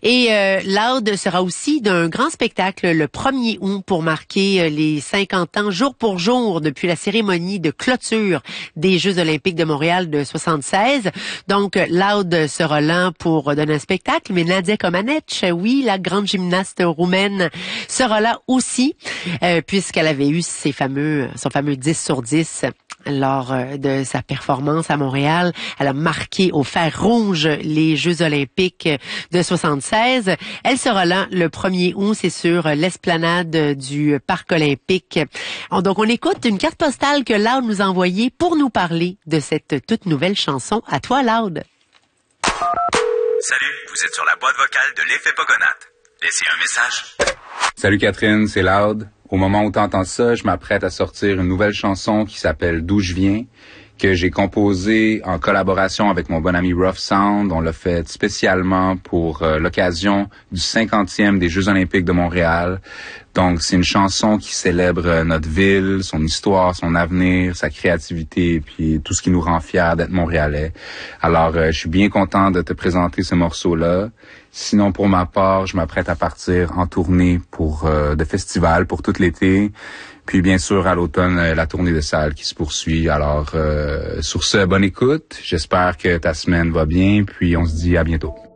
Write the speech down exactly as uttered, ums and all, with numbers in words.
Et euh, Loud sera aussi d'un grand spectacle le premier août pour marquer les cinquante ans jour pour jour depuis la cérémonie de clôture des Jeux olympiques de Montréal de soixante-seize. Donc, Loud sera là pour donner un spectacle, mais Nadia Comaneci, oui, la grande gymnaste roumaine, sera là aussi, euh, puisqu'elle avait eu ses fameux, son fameux dix sur dix lors de sa performance à Montréal. Elle a marqué au fer rouge les Jeux olympiques de soixante-seize. Elle sera là le premier août, c'est sur l'esplanade du Parc olympique. Donc, on écoute une carte postale que Loud nous a envoyée pour nous parler de cette toute nouvelle chanson. À toi, Loud. Salut, vous êtes sur la boîte vocale de l'Effet Pogonat. Laissez un message. Salut Catherine, c'est Loud. Au moment où t'entends ça, je m'apprête à sortir une nouvelle chanson qui s'appelle D'où je viens, que j'ai composée en collaboration avec mon bon ami Rough Sound. On l'a fait spécialement pour euh, l'occasion du cinquantième des Jeux olympiques de Montréal. Donc, c'est une chanson qui célèbre euh, notre ville, son histoire, son avenir, sa créativité, puis tout ce qui nous rend fiers d'être Montréalais. Alors, euh, je suis bien content de te présenter ce morceau-là. Sinon, pour ma part, je m'apprête à partir en tournée pour euh, de festival pour tout l'été. Puis, bien sûr, à l'automne, euh, la tournée de salles qui se poursuit. Alors, euh, sur ce, bonne écoute. J'espère que ta semaine va bien. Puis, on se dit à bientôt.